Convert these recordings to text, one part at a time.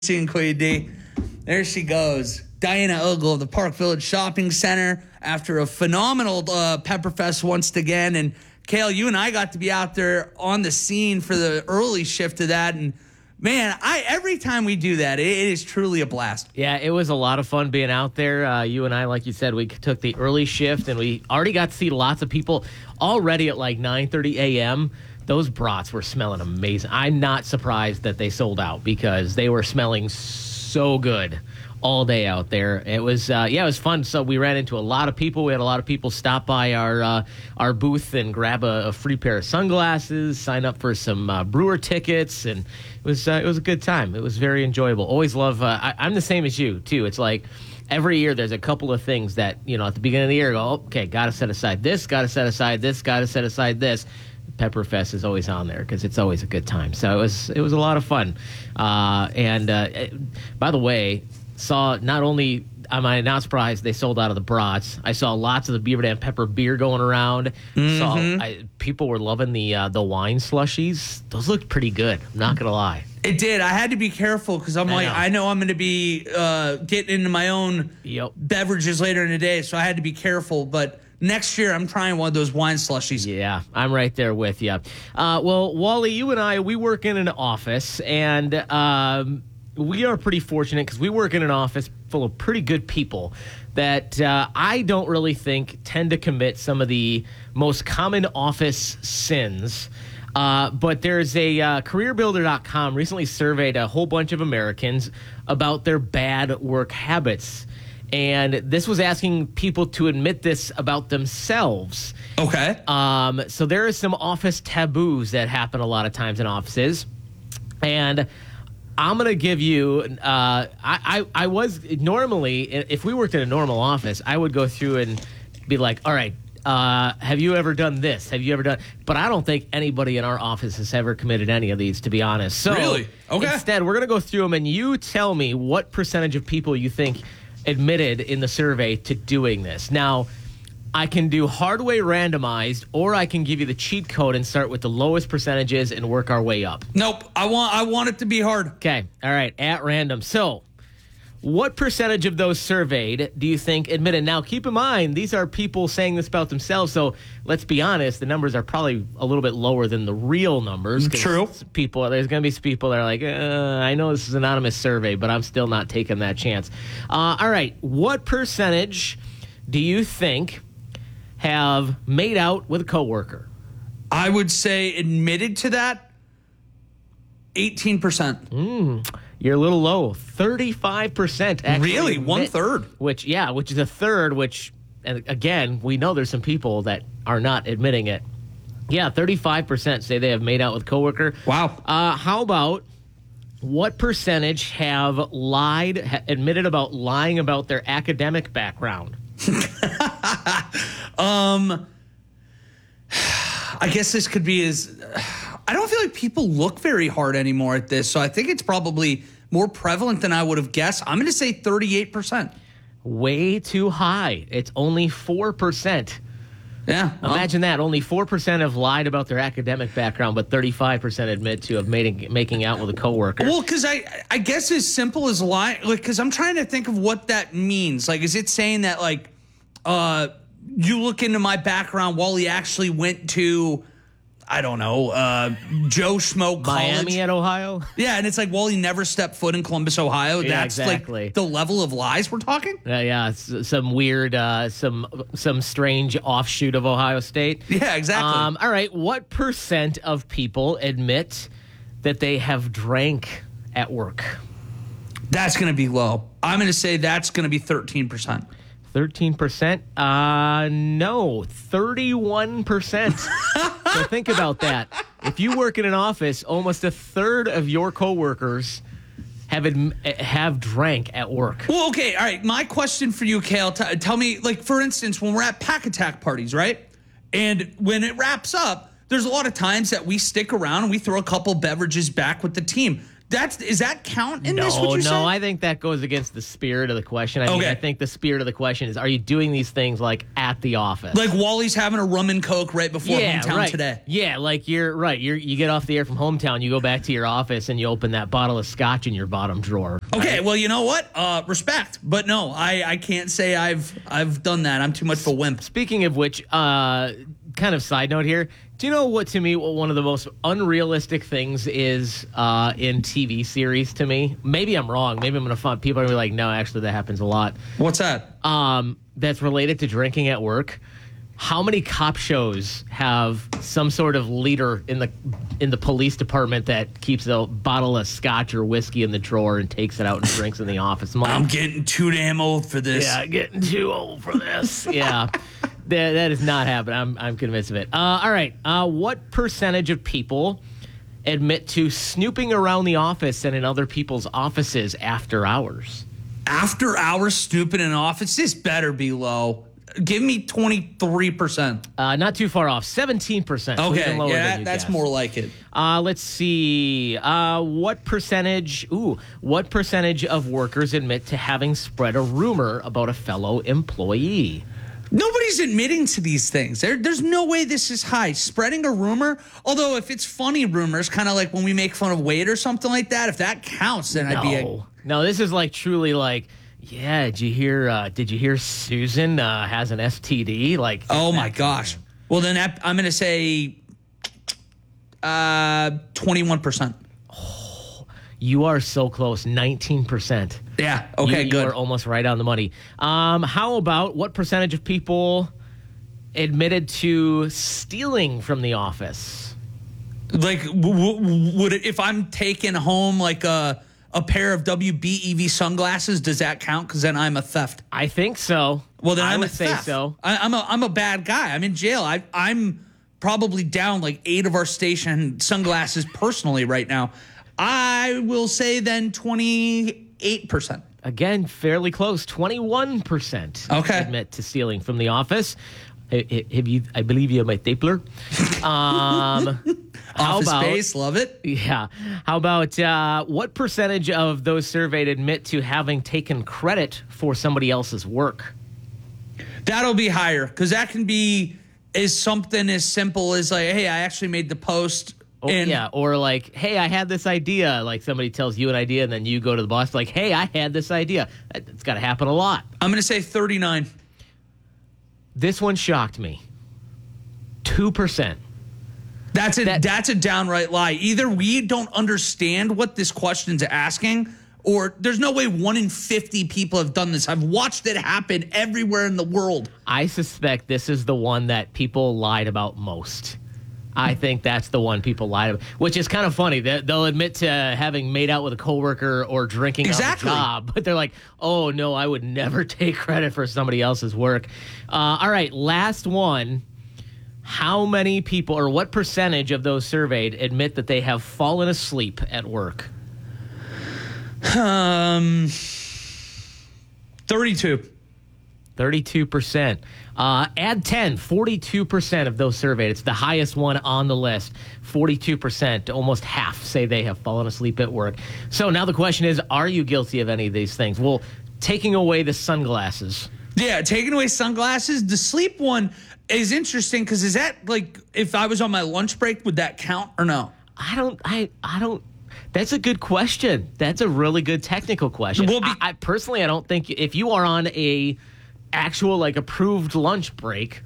and Queen D. There she goes. Diana Ogle of the Park Village Shopping Center after a phenomenal Pepperfest once again. And Kale, you and I got to be out there on the scene for the early shift of that. And man, every time we do that, it is truly a blast. Yeah, it was a lot of fun being out there. You and I, like you said, we took the early shift, and we already got to see lots of people already at like 9:30 a.m. Those brats were smelling amazing. I'm not surprised that they sold out because they were smelling so good all day out there. It was, it was fun. So we ran into a lot of people. We had a lot of people stop by our booth and grab a free pair of sunglasses, sign up for some brewer tickets, and it was a good time. It was very enjoyable. Always love. I'm the same as you too. It's like every year there's a couple of things that at the beginning of the year go, okay, got to set aside this, got to set aside this, got to set aside this. Pepperfest is always on there because it's always a good time. So it was a lot of fun. And by the way, saw not only am I not surprised they sold out of the brats. I saw lots of the Beaver Dam Pepper beer going around. People were loving the wine slushies. Those looked pretty good. I'm not gonna lie. It did. I had to be careful because I know I'm going to be getting into my own beverages later in the day, so I had to be careful. But next year, I'm trying one of those wine slushies. Yeah, I'm right there with you. Well, Wally, you and I, we work in an office, and we are pretty fortunate because we work in an office full of pretty good people that I don't really think tend to commit some of the most common office sins. But there's a CareerBuilder.com recently surveyed a whole bunch of Americans about their bad work habits. And this was asking people to admit this about themselves. Okay. So there are some office taboos that happen a lot of times in offices. And I'm going to give you, I was normally, if we worked in a normal office, I would go through and be like, all right, have you ever done this? Have you ever done, but I don't think anybody in our office has ever committed any of these, to be honest. So really? Okay. Instead, we're going to go through them and you tell me what percentage of people you think admitted in the survey to doing this. Now, I can do hard way randomized, or I can give you the cheat code and start with the lowest percentages and work our way up. Nope. I want it to be hard. Okay. All right. At random. So, what percentage of those surveyed do you think admitted? Now, keep in mind, these are people saying this about themselves, so let's be honest, the numbers are probably a little bit lower than the real numbers. True. There's going to be people that are like, I know this is an anonymous survey, but I'm still not taking that chance. All right. What percentage do you think have made out with a coworker? I would say admitted to that, 18%. You're a little low. 35% actually. Really? One third? Which is a third, which, and again, we know there's some people that are not admitting it. Yeah, 35% say they have made out with a coworker. Wow. How about what percentage have admitted about lying about their academic background? I guess this could be I don't feel like people look very hard anymore at this, so I think it's probably more prevalent than I would have guessed. I'm going to say 38%. Way too high. It's only 4%. Yeah. Imagine that. Only 4% have lied about their academic background, but 35% admit to have making out with a coworker. Well, because I guess as simple as lying, because I'm trying to think of what that means. Like, is it saying that, like, you look into my background while he actually went to, I don't know, Joe Schmo College. Miami at Ohio? Yeah, and it's like, well, he never stepped foot in Columbus, Ohio. Yeah, that's exactly. Like the level of lies we're talking? Yeah, some weird, some strange offshoot of Ohio State. Yeah, exactly. All right, what percent of people admit that they have drank at work? That's going to be low. I'm going to say that's going to be 13%. 13%? No, 31%. So think about that. If you work in an office, almost a third of your coworkers have drank at work. Well, okay, all right. My question for you, Kale, tell me, like, for instance, when we're at Pack Attack parties, right? And when it wraps up, there's a lot of times that we stick around and we throw a couple beverages back with the team. Is that count in this? What you're No, saying? I think that goes against the spirit of the question. I think the spirit of the question is: are you doing these things like at the office? Like Wally's having a rum and coke right before hometown today. Yeah, like you're right. You get off the air from hometown, you go back to your office, and you open that bottle of scotch in your bottom drawer. Okay, right? well, you know what? Respect, but no, I can't say I've done that. I'm too much of a wimp. Speaking of which, kind of side note here. Do you know what, to me, one of the most unrealistic things is in TV series to me? Maybe I'm wrong. Maybe I'm going to find people are going to be like, no, actually, that happens a lot. What's that? That's related to drinking at work. How many cop shows have some sort of leader in the police department that keeps a bottle of scotch or whiskey in the drawer and takes it out and drinks in the office? I'm getting too damn old for this. Yeah, getting too old for this. Yeah. That is not happening. I'm convinced of it. All right. What percentage of people admit to snooping around the office and in other people's offices after hours? After hours snooping in an office? This better be low. Give me 23%. Not too far off. 17%. Okay. Yeah, that's more like it. Let's see. What percentage of workers admit to having spread a rumor about a fellow employee? Nobody's admitting to these things. There's no way this is high. Spreading a rumor, although if it's funny rumors, kind of like when we make fun of Wade or something like that, if that counts, then I'd be No, this is like truly like, yeah, did you hear Susan has an STD? Like, oh my gosh. Well, then I'm going to say 21%. You are so close, 19%. Yeah, okay, good. You are almost right on the money. How about what percentage of people admitted to stealing from the office? Like, would it, if I'm taking home like a pair of WBEV sunglasses, does that count? Because then I'm a theft. I think so. Well, then I I'm would a theft. say so. I'm a bad guy. I'm in jail. I'm probably down like 8 of our station sunglasses personally right now. I will say then 28%. Again, fairly close. 21% admit to stealing from the office. Have you? I believe you have my stapler. Office Space, love it. Yeah. How about what percentage of those surveyed admit to having taken credit for somebody else's work? That'll be higher because that can be something as simple as like, hey, I actually made the post. Or like, hey, I had this idea. Like somebody tells you an idea, and then you go to the boss like, hey, I had this idea. It's got to happen a lot. I'm going to say 39. This one shocked me. 2%. That's a downright lie. Either we don't understand what this question's asking, or there's no way 1 in 50 people have done this. I've watched it happen everywhere in the world. I suspect this is the one that people lied about most. I think that's the one people lied about, which is kind of funny. They'll admit to having made out with a coworker or drinking on the job, but they're like, oh, no, I would never take credit for somebody else's work. All right, last one. How many people or what percentage of those surveyed admit that they have fallen asleep at work? 32. 32%. Add 10, 42% of those surveyed. It's the highest one on the list. 42%, almost half, say they have fallen asleep at work. So now the question is, are you guilty of any of these things? Well, taking away the sunglasses. Yeah, taking away sunglasses. The sleep one is interesting because is that like if I was on my lunch break, would that count or no? I don't. That's a good question. That's a really good technical question. Well, I personally, I don't think if you are on a actual like approved lunch break,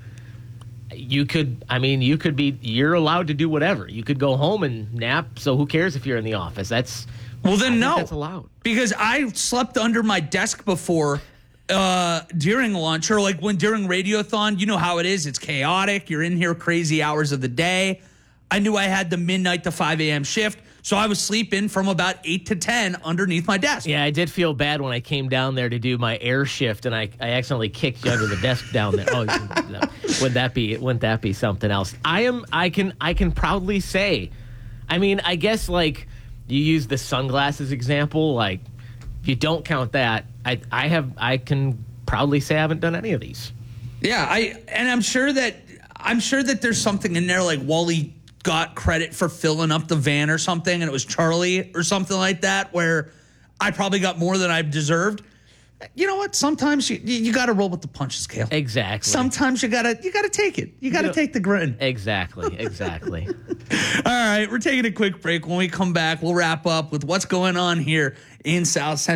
you're allowed to do whatever. You could go home and nap. So who cares if you're in the office? That's allowed. Because I slept under my desk before during lunch or like during Radiothon. You know how it is. It's chaotic. You're in here crazy hours of the day. I knew I had the midnight to 5 a.m. shift. So I was sleeping from about 8 to 10 underneath my desk. Yeah, I did feel bad when I came down there to do my air shift, and I accidentally kicked you under the desk down there. Oh, wouldn't that be something else? I can proudly say, I mean, I guess like you use the sunglasses example. Like, if you don't count that, I can proudly say I haven't done any of these. Yeah, I'm sure that there's something in there like Wally got credit for filling up the van or something, and it was Charlie or something like that, where I probably got more than I deserved. You know what? Sometimes you got to roll with the punches, Cale. Exactly. Sometimes you gotta take it. You gotta take the grin. Exactly. All right, we're taking a quick break. When we come back, we'll wrap up with what's going on here in South Central.